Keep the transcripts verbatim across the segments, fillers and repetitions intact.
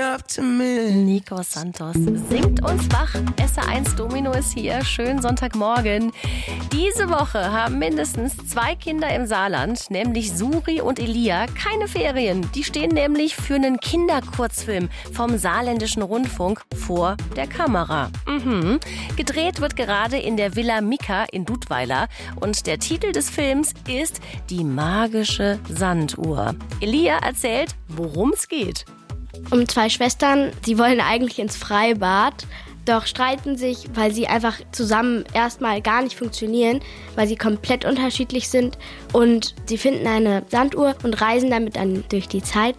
up to me. Nico Santos singt uns wach. S R eins Domino ist hier. Schönen Sonntagmorgen. Diese Woche haben mindestens zwei Kinder im Saarland, nämlich Suri und Elia, keine Ferien. Die stehen nämlich für einen Kinderkurzfilm vom Saarländischen Rundfunk vor der Kamera. Mhm. Gedreht wird gerade in der Villa Mika in Dudweiler. Und der Titel des Films ist Die magische Sanduhr. Elia erzählt, worum es geht. Um zwei Schwestern, sie wollen eigentlich ins Freibad, doch streiten sich, weil sie einfach zusammen erstmal gar nicht funktionieren, weil sie komplett unterschiedlich sind. Und sie finden eine Sanduhr und reisen damit dann durch die Zeit.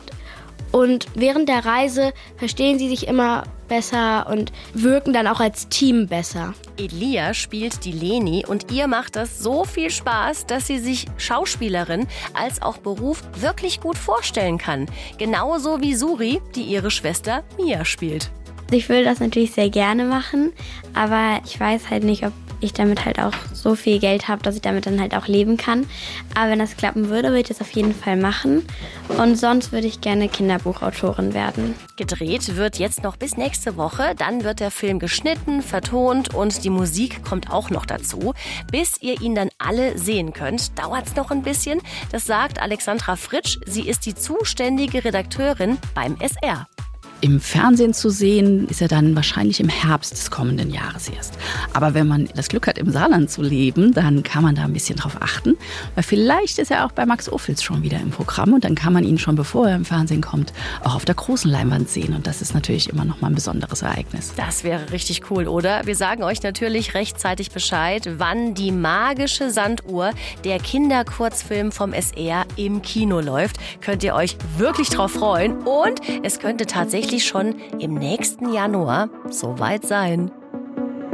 Und während der Reise verstehen sie sich immer besser und wirken dann auch als Team besser. Elia spielt die Leni und ihr macht das so viel Spaß, dass sie sich Schauspielerin als auch Beruf wirklich gut vorstellen kann. Genauso wie Suri, die ihre Schwester Mia spielt. Ich will das natürlich sehr gerne machen, aber ich weiß halt nicht, ob ich damit halt auch so viel Geld habe, dass ich damit dann halt auch leben kann. Aber wenn das klappen würde, würde ich das auf jeden Fall machen. Und sonst würde ich gerne Kinderbuchautorin werden. Gedreht wird jetzt noch bis nächste Woche. Dann wird der Film geschnitten, vertont und die Musik kommt auch noch dazu. Bis ihr ihn dann alle sehen könnt, dauert es noch ein bisschen. Das sagt Alexandra Fritsch. Sie ist die zuständige Redakteurin beim S R. Im Fernsehen zu sehen, ist er dann wahrscheinlich im Herbst des kommenden Jahres erst. Aber wenn man das Glück hat, im Saarland zu leben, dann kann man da ein bisschen drauf achten. Weil vielleicht ist er auch bei Max Ophüls schon wieder im Programm und dann kann man ihn schon, bevor er im Fernsehen kommt, auch auf der großen Leinwand sehen. Und das ist natürlich immer noch mal ein besonderes Ereignis. Das wäre richtig cool, oder? Wir sagen euch natürlich rechtzeitig Bescheid, wann die magische Sanduhr, der Kinderkurzfilm vom S R, im Kino läuft. Könnt ihr euch wirklich drauf freuen. Und es könnte tatsächlich schon im nächsten Januar soweit sein.